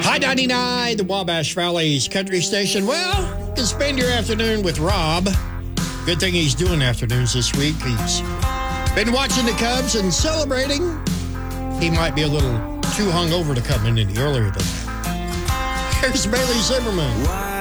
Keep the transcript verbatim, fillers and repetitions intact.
Hi ninety-nine, the Wabash Valley's country station. Well, you can spend your afternoon with Rob. Good thing he's doing afternoons this week. He's been watching the Cubs and celebrating. He might be a little too hungover to come in any earlier than that. Here's Bailey Zimmerman. Why